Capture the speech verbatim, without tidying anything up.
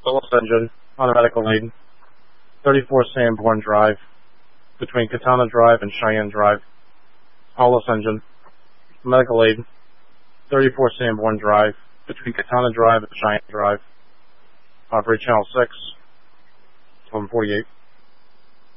Phillips engine on a medical aid. thirty-four Sanborn Drive between Katana Drive and Cheyenne Drive. Hollis engine. Medical aid. thirty-four Sanborn Drive between Katana Drive and Cheyenne Drive. Operate channel six. eleven forty-eight.